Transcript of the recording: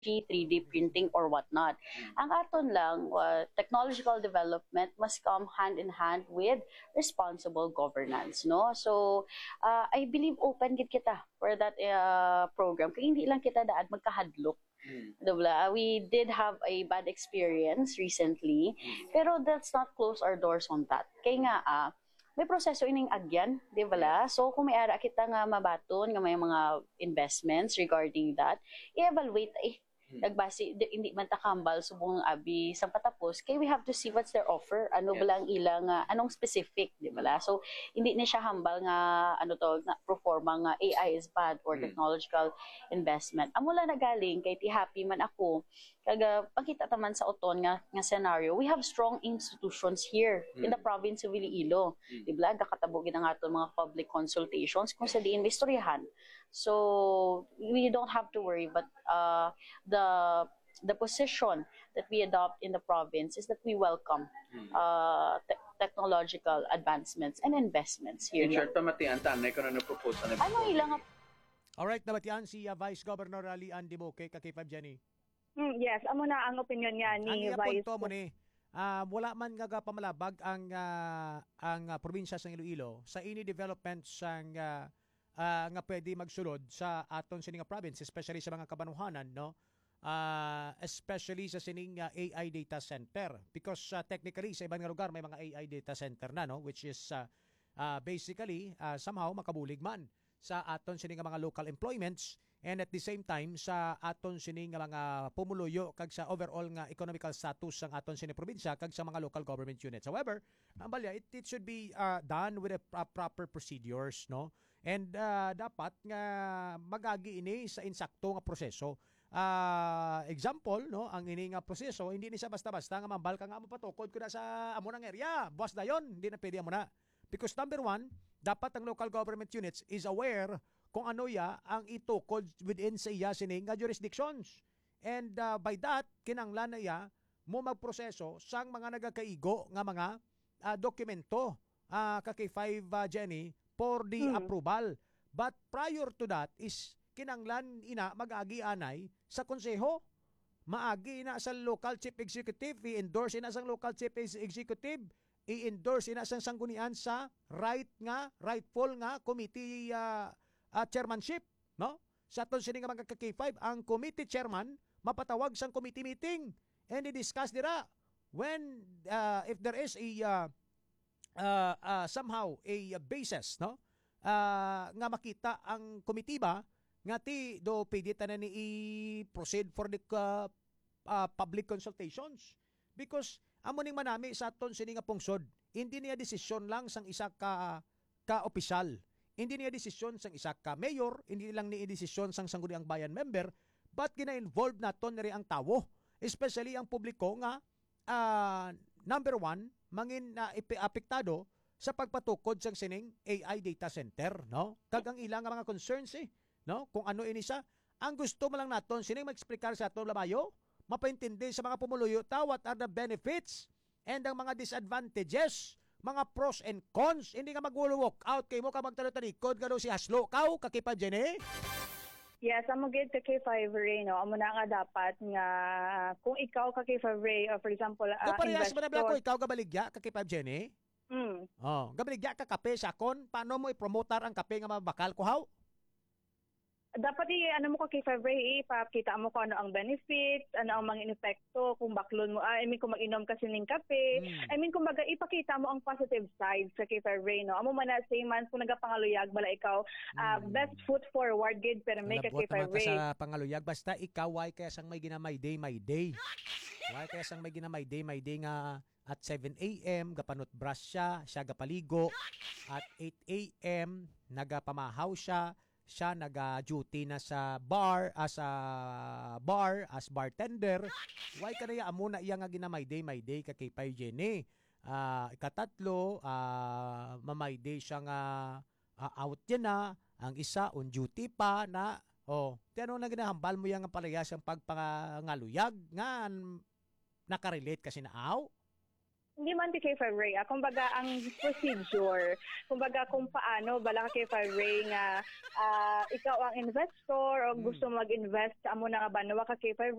3D printing or whatnot. Ang aton lang, technological development must come hand in hand with responsible governance, no? So, I believe open gid kita for that program. Kaya hindi lang kita daan magkahadlok. Diba? We did have a bad experience recently, pero let's not close our doors on that. Kaya nga, may proseso ining agyan, di ba? So, kung may ara kita nga mabaton, nga may mga investments regarding that, i-evaluate, nagbase, hindi man takambal, subong abi, sang patapos, kaya we have to see what's their offer, ano ba lang ilang, anong specific, di ba? So, hindi ni siya hambal nga, ano to, na proforma nga AI is bad or technological investment. Amo lang nagaling, kay ti happy man ako, kaga, pagkita taman sa oton nga scenario, we have strong institutions here in the province of Iloilo. Di ba? Gakatabugin ang aton mga public consultations kung sa diin may istoryahan. So, we don't have to worry, but the position that we adopt in the province is that we welcome technological advancements and investments here. In short, pamatian, tanay ko na propose na ano ilang Alright, nabatian si Vice Governor Lian Diboque, kakipab Jenny. Yes, amo na ang opinion niya ni Ang Vice. punto mo ni, wala man nga pamalabag ang probinsya sa Iloilo sa ini development sang nga pwede magsulod sa aton sining province, especially sa mga kabanuhanan, no? Especially sa sining AI data center, because technically sa ibang lugar may mga AI data center na, no, which is basically somehow makabulig man sa aton sining mga local employments, and at the same time sa aton sining mga pumuluyo kag sa overall nga economical status sang aton sining probinsya kag sa mga local government units. However, ang balya, it should be done with a proper procedures, no? And dapat nga magagi ini sa insakto nga proseso. Example, no, ang ini nga proseso hindi ni siya basta-basta nga mambal ka nga mapatukod ko na sa amo nang area. Boss dayon, hindi na pwede amo na. Because number one, dapat ang local government units is aware kung ano ya ang itukod within sa iya sining nga jurisdictions. And by that, kinanglan na ya mo magproseso sang mga nagakaigo nga mga dokumento kay 5 Jenny for the approval. But prior to that is kinanglan ina mag-agi anay sa konseho. Maagi ina sa local chief executive, i-endorse ina sang local chief executive, i-endorse ina sang sanggunian sa rightful nga committee chairmanship, no? Sa aton sini nga mga K5, ang committee chairman mapatawag sang committee meeting and i-discuss dira when if there is a somehow a basis, no, nga makita ang komitiba nga ti do pwede tanan ni i-proceed for the public consultations, because amo ning manami sa aton sini nga pungsod, hindi niya desisyon lang sang isa ka opisyal, hindi niya desisyon sang isa ka mayor, hindi lang ni desisyon sang sangguniang bayan member, but gina-involve naton ri ang tawo, especially ang publiko nga number one mangin apektado sa pagpatukod sang sining AI data center, no? Kag ang ilang mga concerns no? Kung ano ini siya, ang gusto mo lang naton sining mag-explicar sa aton lamayo, mapaintindi sa mga pumuluyo what are the benefits and ang mga disadvantages, mga pros and cons. Hindi ka mag-walk out kay mo ka magtanong-talikod ka si Haslo kaw kakipad Jenny. Yes, amo gid ka kay 5 Ray, no. Amo na nga dapat nga kung ikaw ka kay 5 Ray, or for example, parehas man ko ikaw gabaligya kakipad Jenny. Oh, gabaligya ka kape sa kon, paano mo i-promotar ang kape nga mabakal ko haw? Dapat ano mo ka kay 5 Ray, ipakita mo kung ano ang benefits, ano ang mga epekto kung baklon mo, I mean kung mag-inom ka sining kape, I mean kung baga ipakita mo ang positive side sa kay 5 Ray, no. Amo man na same man kung nagapangaluyag bala ikaw, best foot forward gid pero make ka kay 5 Ray. Sa pangaluyag basta ikaw way kaya sang may ginamay day my day. Way kaya sang may ginamay day my day nga at 7 AM gapanot brush siya gapaligo, at 8 AM nagapamahaw siya naga-duty na sa bar as bartender. Why kanaya amo na iya nga ginamay day my day ka kay Pai Jenny. Ikatatlo, mamay day siya nga out yan na, ang isa on duty pa na tiano na ginahambal mo yang palayas ang pagpangaluyag nga nakarelate kasi na aw. Hindi man kay February, kumbaga ang procedure, kumbaga kung paano bala ka kay February nga ikaw ang investor o gusto mag-invest sa amo na nga banwa ka kay